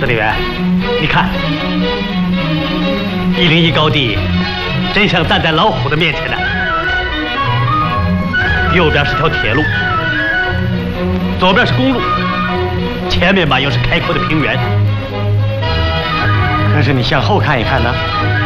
司令员，你看，101高地真像站在老虎的面前呢。右边是条铁路，左边是公路，前面嘛又是开阔的平原。可是你向后看一看呢，